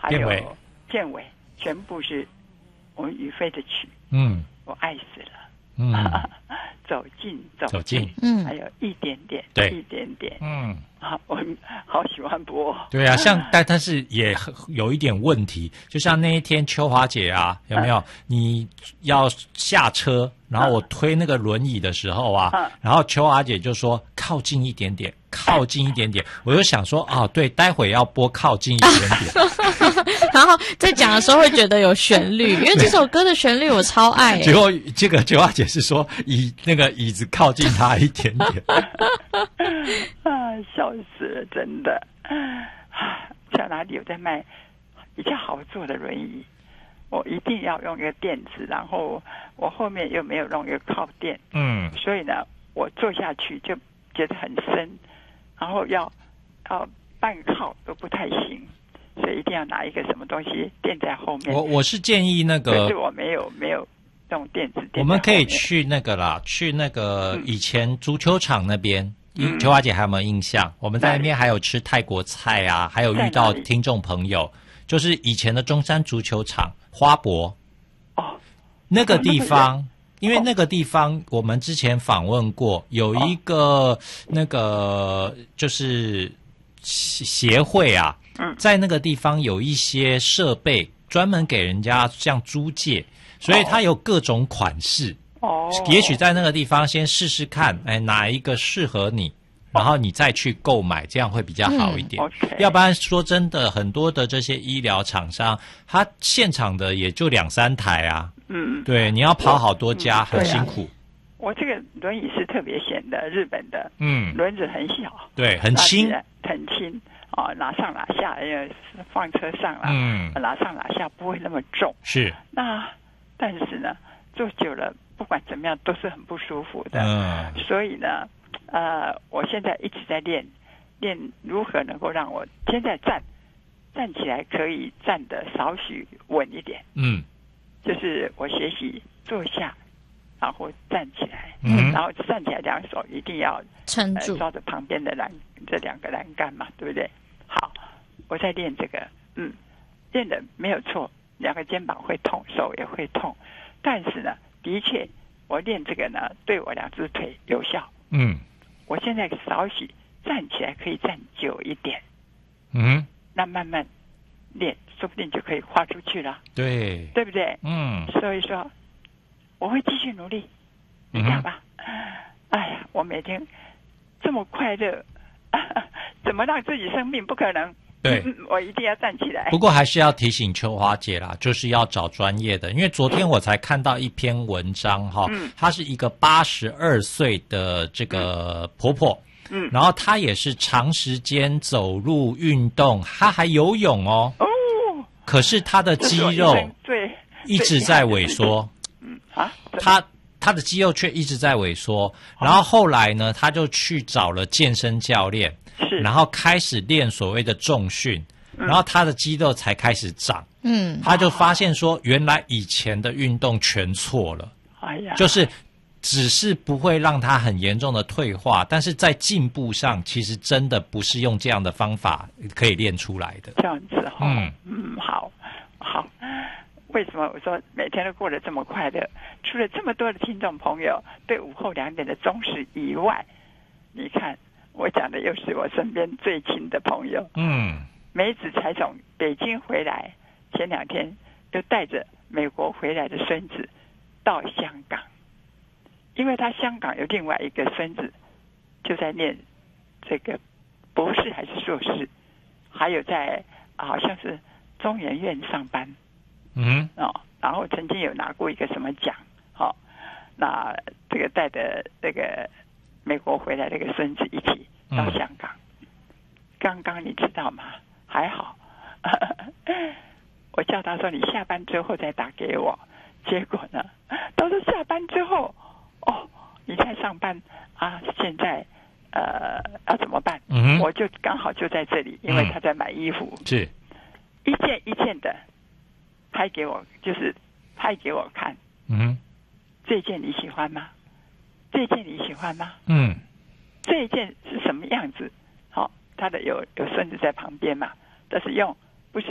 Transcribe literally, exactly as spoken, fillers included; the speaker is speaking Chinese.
还有片尾，全部是我们于飞的曲。嗯，我爱死了。嗯，走近走近，嗯，还有一点点，对，一点点，嗯，好，我好喜欢播。对啊，像但但是也有一点问题，就像那一天秋华姐啊，有没有？嗯、你要下车，然后我推那个轮椅的时候啊，嗯、然后秋华姐就说靠近一点点，靠近一点点，我就想说啊，对，待会要播靠近一点点。 然后在讲的时候会觉得有旋律，因为这首歌的旋律我超爱。 结果这个秋华姐是说椅那个椅子靠近她一点点， 啊，笑死了，真的。像哪里有在卖比较好坐的轮椅，我一定要用一个垫子，然后我后面又没有弄一个靠垫，嗯，所以呢，我坐下去就觉得很深，然后要要半靠都不太行。所以一定要拿一个什么东西垫在后面。 我我是建议那个， 可是我没有没有这种垫子垫在后面。 我们可以去那个啦，去那个以前足球场那边。嗯、秋华姐还有没有印象？我们在那边还有吃泰国菜啊，还有遇到听众朋友，就是以前的中山足球场花博。哦，那个地方。哦因为那个地方我们之前访问过，有一个那个就是协会啊，在那个地方有一些设备专门给人家像租借，所以它有各种款式。哦，也许在那个地方先试试看，哎，哪一个适合你，然后你再去购买，这样会比较好一点。嗯 okay、要不然说真的，很多的这些医疗厂商，他现场的也就两三台啊。嗯，对，你要跑好多家，很辛苦。 我这个轮椅是特别显的，日本的，嗯，轮子很小， 对，很轻， 很轻啊、哦，拿上拿下，因为放车上了，嗯，拿上拿下不会那么重。 是， 那但是呢，坐久了，不管怎么样都是很不舒服的。嗯，所以呢，呃，我现在一直在练，练如何能够让我现在站站起来可以站得少许稳一点。嗯。就是我学习坐下，然后站起来，嗯、然后站起来两手一定要撑住、呃， 抓着旁边的栏这两个栏杆嘛，对不对？好，我在练这个，嗯，练的没有错，两个肩膀会痛，手也会痛，但是呢，的确我练这个呢，对我两只腿有效。嗯，我现在少许站起来可以站久一点，嗯，那慢慢练。说不定就可以跨出去了， 对， 对不对？嗯，所以说我会继续努力，你看吧。嗯、哎呀，我每天这么快乐，怎么让自己生病？不可能。对、嗯，我一定要站起来。 不过还是要提醒秋华姐啦，就是要找专业的，因为昨天我才看到一篇文章哈，嗯、她是一个八十二岁的这个婆婆。嗯，然后她也是长时间走路运动，她还游泳哦。哦。可是他的肌肉一直在萎缩，嗯啊，他他的肌肉却一直在萎缩。然后后来呢，他就去找了健身教练，是，然后开始练所谓的重训，然后他的肌肉才开始长。嗯，他就发现说，原来以前的运动全错了，哎呀，就是只是不会让他很严重的退化，但是在进步上，其实真的不是用这样的方法可以练出来的。 这样子哈、哦，嗯嗯，好，好。为什么我说每天都过得这么快乐？除了这么多的听众朋友对午后两点的忠实以外，你看我讲的又是我身边最亲的朋友。嗯，梅子才从北京回来，前两天又带着美国回来的孙子到香港。因为他香港有另外一个孙子就在念这个博士还是硕士，还有在好像是中研院上班，嗯哦，然后曾经有拿过一个什么奖，好、哦，那这个带着这个美国回来这个孙子一起到香港，嗯、刚刚你知道吗？还好，我叫他说你下班之后再打给我，结果呢，他说下班之后。哦，你在上班啊？现在呃要怎么办？嗯，我就刚好就在这里，因为他在买衣服， 嗯、是一件一件的拍给我，就是拍给我看。嗯，这件你喜欢吗？这件你喜欢吗？嗯，这件是什么样子？好、哦，他的有有孙子在旁边嘛，但是用